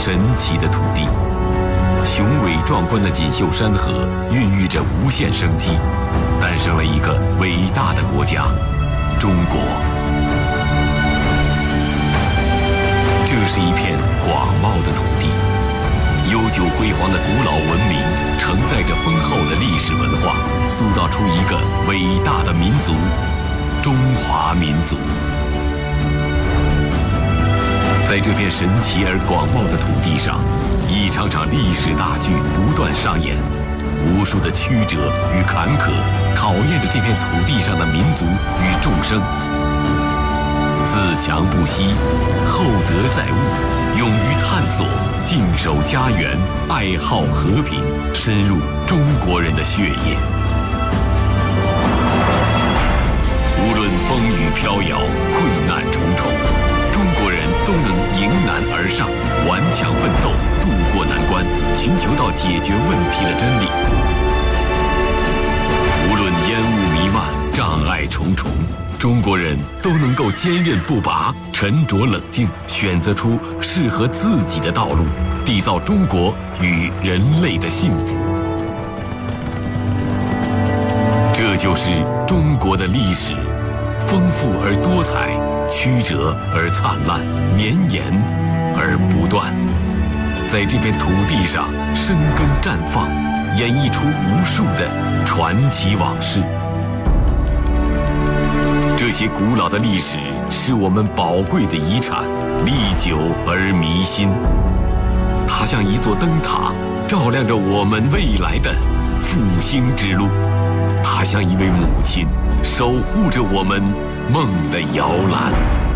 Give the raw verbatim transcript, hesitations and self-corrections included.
神奇的土地。雄伟壮观的锦绣山河孕育着无限生机，诞生了一个伟大的国家——中国。这是一片广袤的土地，悠久辉煌的古老文明承载着丰厚的历史文化，塑造出一个伟大的民族——中华民族。在这片神奇而广袤的土地上，一场场历史大剧不断上演，无数的曲折与坎坷考验着这片土地上的民族与众生。自强不息，厚德载物，勇于探索，静守家园，爱好和平，深入中国人的血液。无论风雨飘摇，困难重重，中国人都能迎难而上，顽强奋斗，渡过难关，寻求到解决问题的真理。无论烟雾弥漫，障碍重重，中国人都能够坚韧不拔，沉着冷静，选择出适合自己的道路，缔造中国与人类的幸福。这就是中国的历史，丰富而多彩，曲折而灿烂，绵延而不断。在这片土地上生根绽放，演绎出无数的传奇往事。这些古老的历史是我们宝贵的遗产，历久而弥新。它像一座灯塔，照亮着我们未来的复兴之路。它像一位母亲，守护着我们梦的摇篮。